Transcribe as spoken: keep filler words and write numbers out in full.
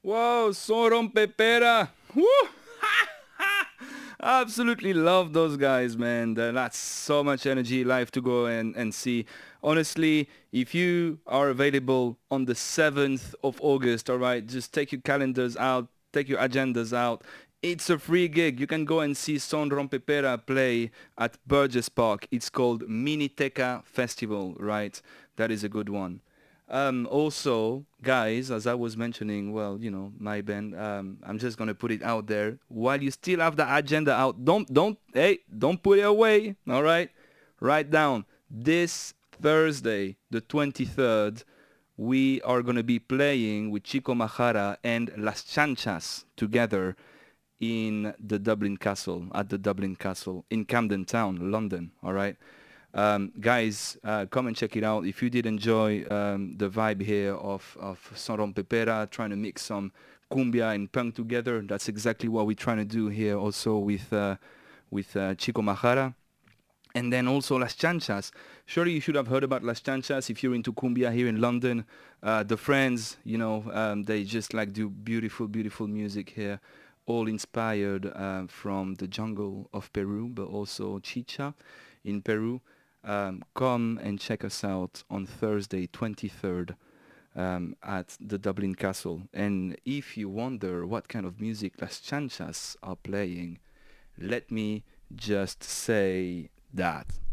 Whoa, Son Rompepera. Woo! Absolutely love those guys, man. They're- That's so much energy, live to go and, and see. Honestly, if you are available on the seventh of August, all right, just take your calendars out, take your agendas out. It's a free gig. You can go and see Son Rompepera play at Burgess Park. It's called Miniteca Festival, right? That is a good one. Um, also, guys, as I was mentioning, well, you know, my band, um, I'm just gonna put it out there. While you still have the agenda out, don't, don't, hey, don't put it away, all right? Write down this Thursday, the twenty-third, we are gonna be playing with Chico Majara and Las Chanchas together in the Dublin Castle, at the Dublin Castle in Camden Town, London, all right? Um, guys, uh, come and check it out. If you did enjoy um, the vibe here of, of Son Rompepera, trying to mix some cumbia and punk together, that's exactly what we're trying to do here also with, uh, with uh, Chico Majara. And then also Las Chanchas. Surely you should have heard about Las Chanchas if you're into cumbia here in London. Uh, the Friends, you know, um, they just like do beautiful, beautiful music here, all inspired uh, from the jungle of Peru, but also Chicha in Peru. Um, come and check us out on Thursday, twenty-third, um, at the Dublin Castle. And if you wonder what kind of music Las Chanchas are playing, let me just say that.